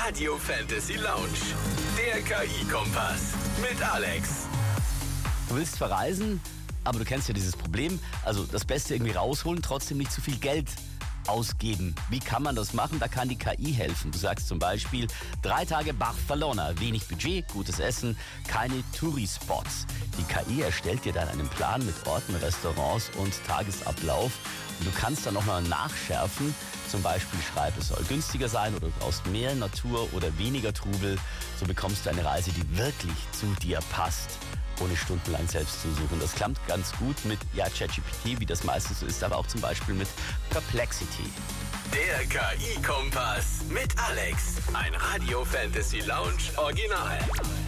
Radio Fantasy Lounge. Der KI-Kompass mit Alex. Du willst verreisen, aber du kennst ja dieses Problem. Also das Beste irgendwie rausholen, trotzdem nicht zu viel Geld ausgeben. Wie kann man das machen? Da kann die KI helfen. Du sagst zum Beispiel 3 Tage Barcelona, wenig Budget, gutes Essen, keine Touri-Spots. Die KI erstellt dir dann einen Plan mit Orten, Restaurants und Tagesablauf. Und du kannst dann nochmal nachschärfen. Zum Beispiel schreib, es soll günstiger sein oder du brauchst mehr Natur oder weniger Trubel. So bekommst du eine Reise, die wirklich zu dir passt, ohne stundenlang selbst zu suchen. Das klappt ganz gut mit ChatGPT, wie das meistens so ist, aber auch zum Beispiel mit Perplexity. Der KI-Kompass mit Alex. Ein Radio Fantasy Lounge Original.